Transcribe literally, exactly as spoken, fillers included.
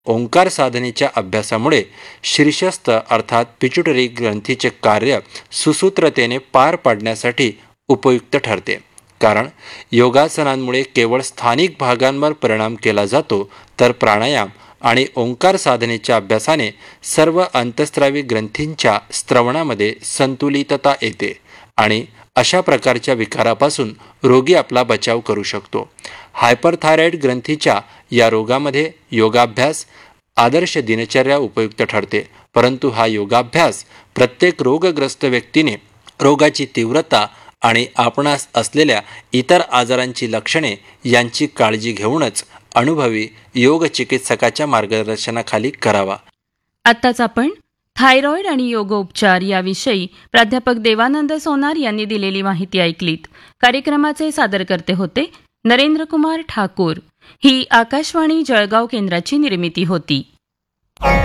ओंकार साधनेच्या अभ्यासामुळे शीर्षस्थ अर्थात पिट्युटरी ग्रंथीचे कार्य सुसूत्रतेने पार पाडण्यासाठी उपयुक्त ठरते. कारण योगासनांमुळे केवळ स्थानिक भागांवर परिणाम केला जातो, तर प्राणायाम आणि ओंकार साधनेच्या अभ्यासाने सर्व अंतःस्रावी ग्रंथींच्या स्त्रवणामध्ये संतुलितता येते आणि अशा प्रकारच्या विकारापासून रोगी आपला बचाव करू शकतो. हायपरथायरॉईड ग्रंथीच्या या रोगामध्ये योगाभ्यास आदर्श दिनचर्या उपयुक्त ठरते, परंतु हा योगाभ्यास प्रत्येक रोगग्रस्त व्यक्तीने रोगाची तीव्रता आणि आपणास असलेल्या इतर आजारांची लक्षणे यांची काळजी घेऊनच अनुभवी योग चिकित्सकाच्या मार्गदर्शनाखाली करावा. आत्ताच आपण थायरॉइड आणि योगोपचार याविषयी प्राध्यापक देवानंद सोनार यांनी दिलेली माहिती ऐकलीत. कार्यक्रमाचे सादरकर्ते होते नरेंद्र कुमार ठाकूर. ही आकाशवाणी जळगाव केंद्राची निर्मिती होती.